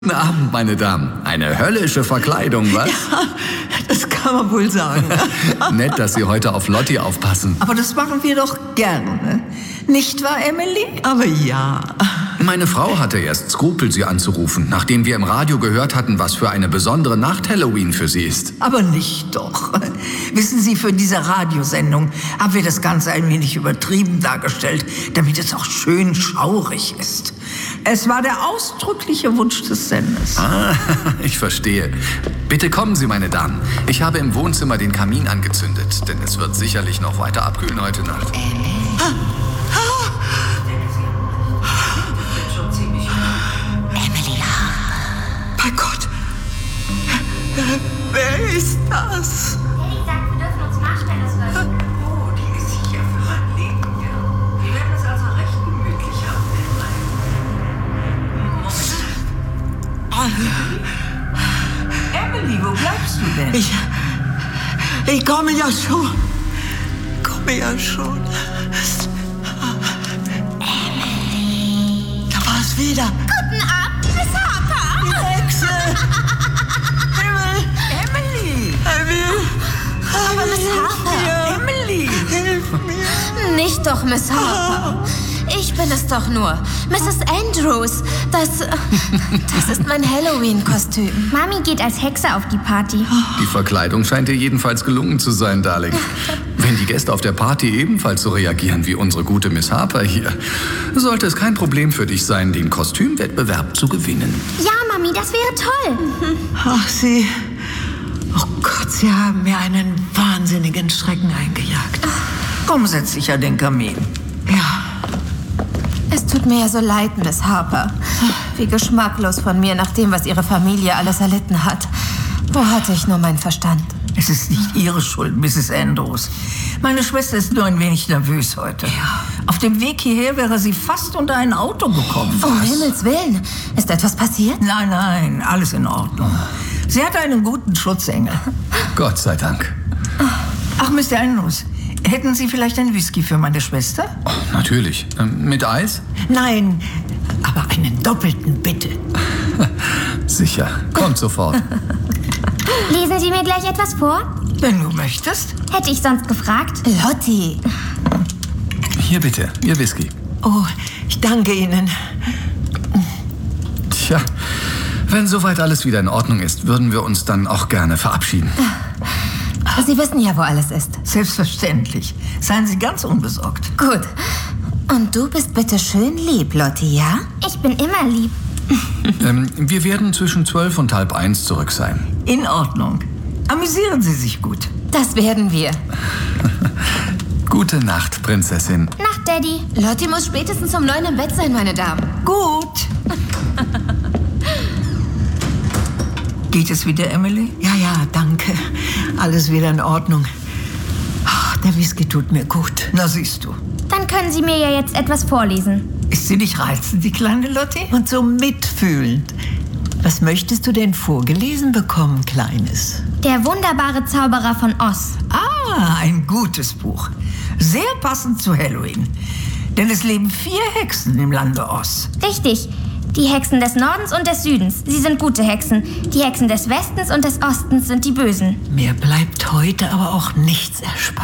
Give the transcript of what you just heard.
Guten Abend, meine Damen. Eine höllische Verkleidung, was? Ja, das kann man wohl sagen. Nett, dass Sie heute auf Lotti aufpassen. Aber das machen wir doch gerne. Nicht wahr, Emily? Aber ja. Meine Frau hatte erst Skrupel, Sie anzurufen, nachdem wir im Radio gehört hatten, was für eine besondere Nacht Halloween für Sie ist. Aber nicht doch. Wissen Sie, für diese Radiosendung haben wir das Ganze ein wenig übertrieben dargestellt, damit es auch schön schaurig ist. Es war der ausdrückliche Wunsch des Senders. Ah, ich verstehe. Bitte kommen Sie, meine Damen. Ich habe im Wohnzimmer den Kamin angezündet, denn es wird sicherlich noch weiter abkühlen heute Nacht. Emily. Bei Gott. Wer ist das? Ellie sagt, wir dürfen uns Marshmallows löschen. Oh, die ist sicher für mein Leben. Wir werden es also recht gemütlich haben. Emily, wo bleibst du denn? Ich komme ja schon. Emily. Da war es wieder. Guten Abend, Miss Harper. Die Hexe. Emily. Aber Miss Harper. Emily. Hilf mir. Nicht doch, Miss Harper. Ich bin es doch nur. Mrs. Andrews. Das ist mein Halloween-Kostüm. Mami geht als Hexe auf die Party. Die Verkleidung scheint dir jedenfalls gelungen zu sein, Darling. Wenn die Gäste auf der Party ebenfalls so reagieren wie unsere gute Miss Harper hier, sollte es kein Problem für dich sein, den Kostümwettbewerb zu gewinnen. Ja, Mami, das wäre toll. Ach, Sie. Oh Gott, Sie haben mir einen wahnsinnigen Schrecken eingejagt. Komm, setz dich an den Kamin. Ja. Es tut mir ja so leid, Miss Harper. Wie geschmacklos von mir, nach dem, was Ihre Familie alles erlitten hat. Wo hatte ich nur meinen Verstand? Es ist nicht Ihre Schuld, Mrs. Andrews. Meine Schwester ist nur ein wenig nervös heute. Ja. Auf dem Weg hierher wäre sie fast unter ein Auto gekommen. Um Himmels Willen. Ist etwas passiert? Nein, alles in Ordnung. Sie hatte einen guten Schutzengel. Gott sei Dank. Ach, Mr. Andrews, hätten Sie vielleicht einen Whisky für meine Schwester? Oh, natürlich. Mit Eis? Nein, aber einen doppelten, bitte. Sicher. Kommt sofort. Lesen Sie mir gleich etwas vor? Wenn du möchtest. Hätte ich sonst gefragt? Lotti. Hier bitte, Ihr Whisky. Oh, ich danke Ihnen. Tja, wenn soweit alles wieder in Ordnung ist, würden wir uns dann auch gerne verabschieden. Sie wissen ja, wo alles ist. Selbstverständlich. Seien Sie ganz unbesorgt. Gut. Und du bist bitte schön lieb, Lotti, ja? Ich bin immer lieb. Wir werden zwischen 12 und 12:30 zurück sein. In Ordnung. Amüsieren Sie sich gut. Das werden wir. Gute Nacht, Prinzessin. Nacht, Daddy. Lotti muss spätestens um 9 im Bett sein, meine Damen. Gut. Geht es wieder, Emily? Ja, danke. Alles wieder in Ordnung. Ach, der Whisky tut mir gut. Na, siehst du. Dann können Sie mir ja jetzt etwas vorlesen. Ist sie nicht reizend, die kleine Lotti? Und so mitfühlend. Was möchtest du denn vorgelesen bekommen, Kleines? Der wunderbare Zauberer von Oz. Ah, ein gutes Buch. Sehr passend zu Halloween. Denn es leben 4 Hexen im Lande Oz. Richtig. Die Hexen des Nordens und des Südens. Sie sind gute Hexen. Die Hexen des Westens und des Ostens sind die Bösen. Mir bleibt heute aber auch nichts erspart.